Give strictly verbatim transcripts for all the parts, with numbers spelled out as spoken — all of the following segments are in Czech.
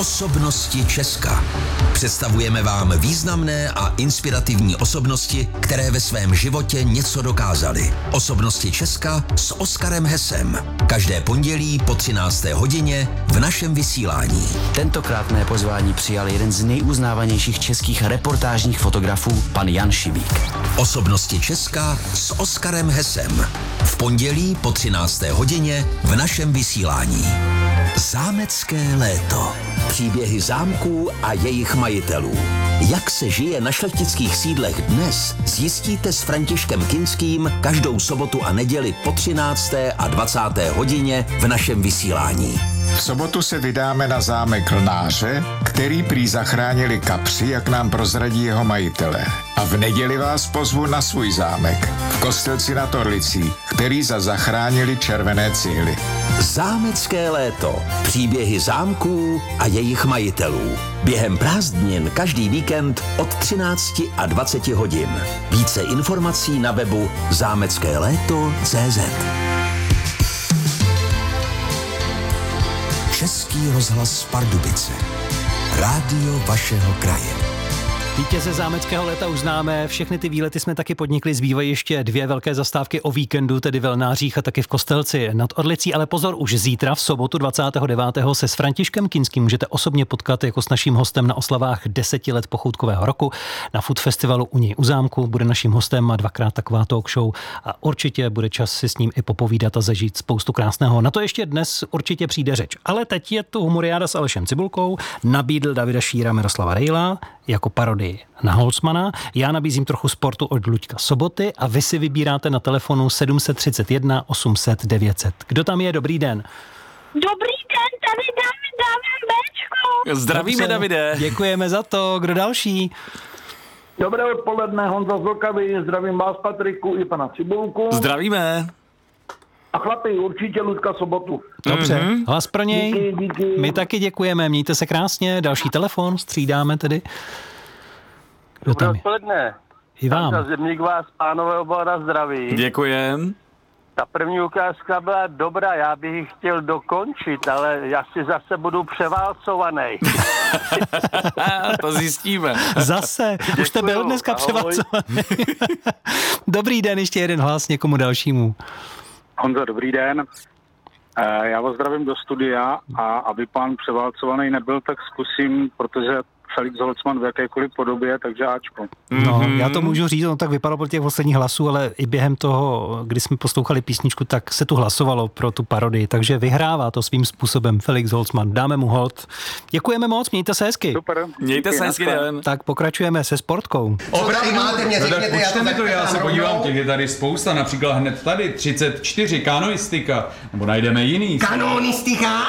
Osobnosti Česka. Představujeme vám významné a inspirativní osobnosti, které ve svém životě něco dokázaly. Osobnosti Česka s Oskarem Hesem. Každé pondělí po třinácté hodině v našem vysílání. Tentokrát mé pozvání přijal jeden z nejuznávanějších českých reportážních fotografů, pan Jan Šibík. Osobnosti Česka s Oskarem Hesem. V pondělí po třinácté hodině v našem vysílání. Zámecké léto. Příběhy zámků a jejich majitelů. Jak se žije na šlechtických sídlech dnes, zjistíte s Františkem Kinským každou sobotu a neděli po třinácté a dvacáté hodině v našem vysílání. V sobotu se vydáme na zámek Lnáře, který prý zachránili kapři, jak nám prozradí jeho majitelé. A v neděli vás pozvu na svůj zámek v Kostelci nad Orlicí, který za zachránili červené cihly. Zámecké léto. Příběhy zámků a jejich majitelů. Během prázdnin každý víkend od třinácti a dvaceti hodin. Více informací na webu zámecké léto tečka cé zet. Český rozhlas Pardubice. Rádio vašeho kraje. Vítěze zámeckého léta už známe, všechny ty výlety jsme taky podnikli, zbývají ještě dvě velké zastávky o víkendu, tedy v Lnářích a taky v Kostelci nad Orlicí, ale pozor, už zítra v sobotu dvacátého devátého se s Františkem Kinským můžete osobně potkat jako s naším hostem na oslavách deseti let pochoutkového roku. Na Food Festivalu u něj u zámku bude naším hostem, má dvakrát taková talk show a určitě bude čas si s ním i popovídat a zažít spoustu krásného. Na to ještě dnes určitě přijde řeč. Ale teď je tu humoriáda s Alešem Cibulkou, nabídl Davida Šíra, Miroslava Rejla jako parodii na Holcmana. Já nabízím trochu sportu od Luďka Soboty a vy si vybíráte na telefonu sedm set třicet jedna osm set devět set. Kdo tam je? Dobrý den. Dobrý den, tady David, David Béčko. Zdravíme, Davide. Děkujeme za to. Kdo další? Dobré odpoledne, Honza z Vltavy, zdravím vás, Patriku, i pana Cibulku. Zdravíme. A chlapi, určitě Luďka Sobotu. Dobře, mm-hmm. Hlas pro něj. Díky, díky. My taky děkujeme, mějte se krásně. Další telefon, střídáme tedy. Kdo Dobré tam je? odpoledne. I vám. Zemník vás, pánové, oba zdraví. Děkujem. Ta první ukázka byla dobrá, já bych ji chtěl dokončit, ale já si zase budu převálcovaný. To zjistíme. Zase, už jste byl dneska převálcovaný. Dobrý den, ještě jeden hlas někomu dalšímu. Honzo, dobrý den. Já vás zdravím do studia a aby pán převálcovaný nebyl, tak zkusím, protože Felix Holcman v jakékoliv podobě, takže Ačko. No, mm-hmm. Já to můžu říct, on tak vypadalo po těch posledních hlasů, ale i během toho, kdy jsme poslouchali písničku, tak se tu hlasovalo pro tu parodii, takže vyhrává to svým způsobem Felix Holcman. Dáme mu hold. Děkujeme moc, mějte se hezky. Super. Mějte se hezky, den. Tak pokračujeme se sportkou. Opravdu máte mě, řekněte, no, tak já mi to to, já se podívám, rovnou. těch je tady spousta, například hned tady třicet čtyři, kanoistika, nebo najdeme jiný. Kanonistika?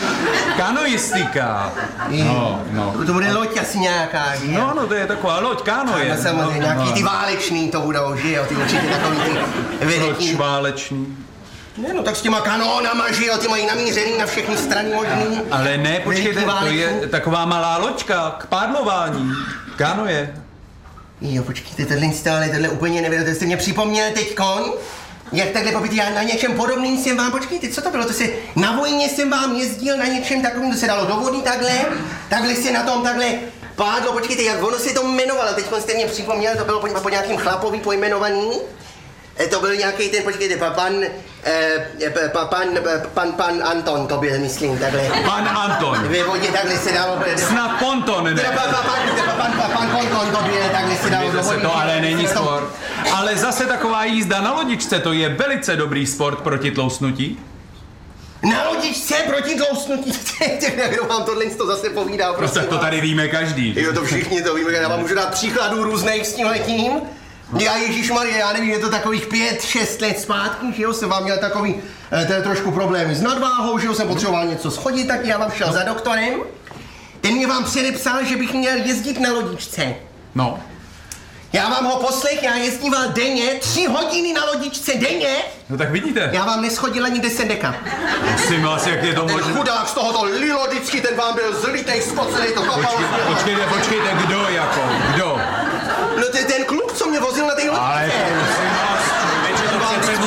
Kanoistika. No, no. To bude loď asi nějaká. Že? No, no, to je taková loď, káno je. No, samozřejmě, no, nějaký no. ty válečný to budou, že jo, ty určitě takový ty Proč veliký. válečný? Ne, no tak s těma kanónama, že jo, ty mají namířený na všechny strany možný. Ale ne, počkejte, Veliký to je váleční. taková malá loďka k pádlování. Káno je. Jo, počkejte, tenhle stále, tenhle úplně nevěděl, to jste mě připomněl teďkon. Jak takhle popít, já na něčem podobným jsem vám, počkejte, co to bylo, to se, na vojně jsem vám jezdil na něčem takovým, to se dalo do vody takhle, takhle se na tom takhle pádlo, počkejte, jak ono se to jmenovalo, teď jste mě připomněl, to bylo po, po nějakým chlapovi pojmenovaný. E, to byl nějaký ten, počkejte, pa, pan, e, pa, pan, pan, pan Anton, to byl, myslím, takhle. Pan Anton. Ve vodě takhle se dalo. Snad Ponton, ne? Teda, pa, pa, pan, pan, pan, pan Ponton, to byl, takhle se dalo do Se vody. to ale není sport. Ale zase taková jízda na lodičce, to je velice dobrý sport proti tlousnutí. Na lodičce proti tlousnutí, kdo vám tohle to zase povídá, Prostě prosím to vás. tady víme každý. Jo, to všichni to víme, já vám můžu dát příkladů různých s tímhletím. Já ježišmarja, já nevím, je to takových pět, šest let zpátky, že jo, jsem vám měl takový eh, to je trošku problémy s nadváhou, že jo, jsem potřeboval něco schodit, tak já vám šel za doktorem. Ten mě vám předepsal, že bych měl jezdit na lodičce. No. Já vám ho poslech, já jezdíval denně, tři hodiny na lodičce denně. No tak vidíte. Já vám neschodil ani deset deka. Prosím vás, jak je to Ten možné? chudák z tohoto lilo vždycky, ten vám byl zlitej, spocenej, to kapalo. Počkejte, počkejte, počkejte, kdo jako, kdo? No to je ten kluk, co mě vozil na té lodičce. Ale prosím vás, člověče, to přece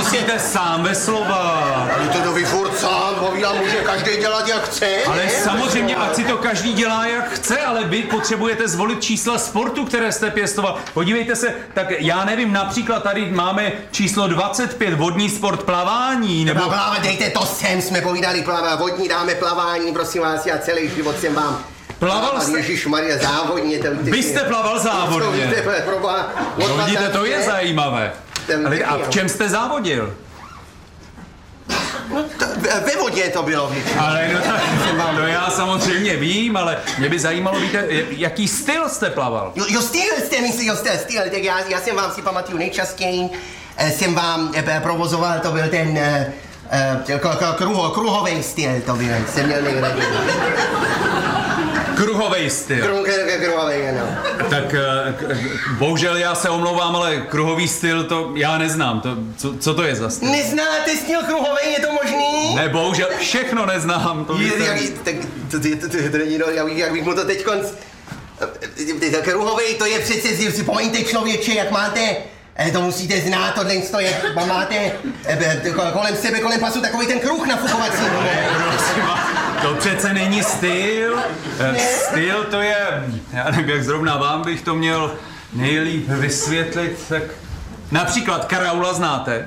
nemusíte sám ve slova. To to vy furt sám, povídám, může každý dělat jak chce. Ale ne? samozřejmě, ať si to každý dělá jak chce, ale vy potřebujete zvolit čísla sportu, které jste pěstoval. Podívejte se, tak já nevím, například tady máme číslo dvacet pět, vodní sport, plavání, nebo... Plávat, dejte to sem, jsme povídali plává, vodní dáme plavání, prosím vás, já celý život jsem vám... Plaval jste? Ježišmarja, závodně. To, Vy jste plaval závodně. No, vidíte, to je zajímavé. Ale a v čem jste závodil? No, to, ve vodě to bylo, víš. Ale no, to já samozřejmě vím, ale mě by zajímalo, víte, jaký styl jste plaval? Jo, jo styl jste myslí, jo styl, styl, tak já, já jsem vám si pamatuju nejčastěji, eh, jsem vám eh, provozoval, to byl ten eh, eh, kruho, kruhový styl, to byl, jsem měl nejraději. Kruhovej styl. Kru, kruhovej, ano. Tak bohužel já se omlouvám, ale kruhový styl to já neznám. To, co, co to je za styl? Neznáte styl kruhovej, je to možný? Ne, bohužel všechno neznám. To je, jak, tak, to, to, to, to, to není, no, jak, jak bych mu to teď konc... Kruhovej, to je přece, si pomeňte člověče, jak máte... To musíte znát, tohle jak máte kolem sebe, kolem pasu takový ten kruh nafukovací. To přece není styl. Ne. Styl to je, já nevím, jak zrovna vám bych to měl nejlíp vysvětlit, tak například Karaula znáte?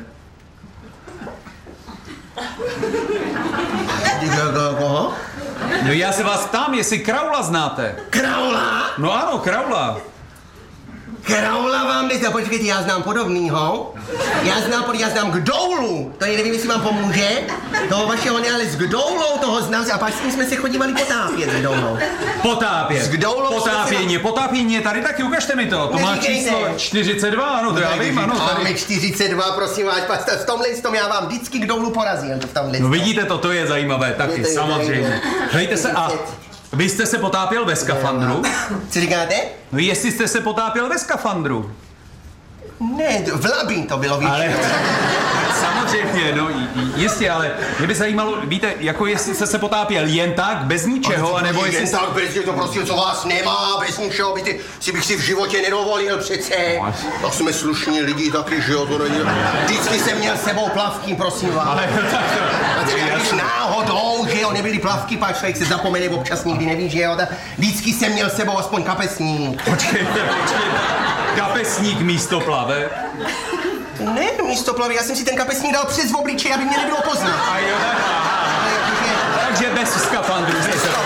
Koho? No já se vás ptám, jestli Kraula znáte. Kraula? No ano, Kraula. Kraula vám nezná, počkejte, já znám podobnýho. Já znám, já znám Kdoulu, to je, nevím, jestli vám pomůže. Toho vašeho ne, ale s Kdoulou toho znám, a pak s tím jsme se chodívali potápět s Kdoulou. Potápět. S Kdoulou. Potápění, potápění je tady taky, ukažte mi to. To má číslo čtyřicet dva, ano, to já vím, ano. Máme čtyřicet dva, prosím vás, v tomhle tom já vám vždycky Kdoulu porazil. V tomhle no vidíte to, to je zajímavé, taky, samozřejmě. Hlejte se, a vy jste se potápěl ve skafandru? Co říkáte? No jestli jste se potápěl ve skafandru. Ne, v labín to bylo, víš. Ale samozřejmě, no jistě, ale mě by zajímalo, víte, jako jestli jste se potápěl jen tak, bez ničeho, anebo jestli... Jen tak, bez to prostě, co vás nemá, bez ničeho, by ty, si bych si v životě nedovolil přece. Tak jsme slušní lidi taky, že jo, to není... Vždycky jsem měl sebou plavky, prosím vás. Ale když náhodou, že jo, nebyly plavky, pak člověk se zapomene, občas nikdy neví, že jo, tak vždycky jsem měl sebou aspoň kapesník. Počkejte, počkejte. Kapesník místo plave? Ne, místo plavy, já jsem si ten kapesník dal přes obličej, aby mě nebylo poznat. A jo, takže bez skafandru jste se...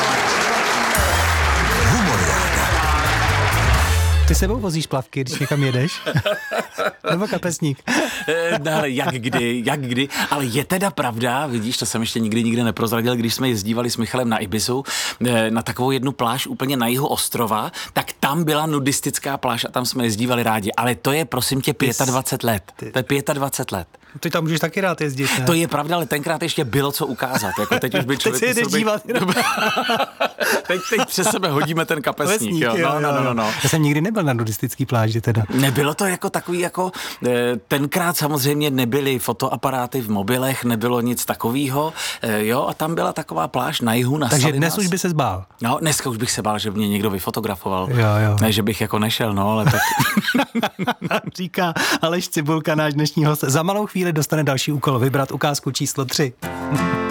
Ty sebou vozíš plavky, když někam jedeš? Nebo kapesník? No, ale jak kdy, jak kdy. Ale je teda pravda, vidíš, to jsem ještě nikdy nikde neprozradil, když jsme jezdívali s Michalem na Ibizu, na takovou jednu pláž úplně na jihu ostrova, tak tam byla nudistická pláž a tam jsme jezdívali rádi. Ale to je, prosím tě, dvacet pět let. To je dvacet pět let. Ty tam můžeš taky rád jezdit, ne? To je pravda, ale tenkrát ještě bylo co ukázat. Jako teď už by člověk... Teď si jdeš dívat. teď, teď přes sebe hodíme ten kapesník. Vesník, jo. No, no, no, no, no. Já jsem nikdy nebyl na nudistický pláži teda. Nebylo to jako takový jako... Tenkrát samozřejmě nebyly fotoaparáty v mobilech, nebylo nic takového. Jo, a tam byla taková pláž na jihu, na Takže Salinas. dnes už by se zbál. No, dneska už bych se bál, že mě někdo vyfotografoval. Jo, jo. Ne, že bych jako nešel, no, ale tak... Říká Aleš Cibulka, náš dnešní host. Za malou chvíli dostane další úkol, vybrat ukázku číslo tři.